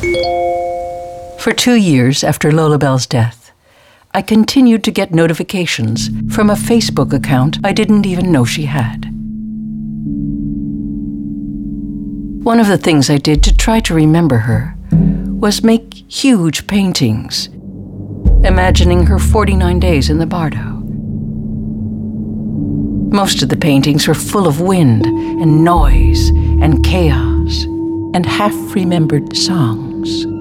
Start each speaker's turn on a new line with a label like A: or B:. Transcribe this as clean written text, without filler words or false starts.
A: For 2 years after Lola Bell's death, I continued to get notifications from a Facebook account I didn't even know she had. One of the things I did to try to remember her was make huge paintings, imagining her 49 days in the Bardo. Most of the paintings were full of wind and noise and chaos and half-remembered songs.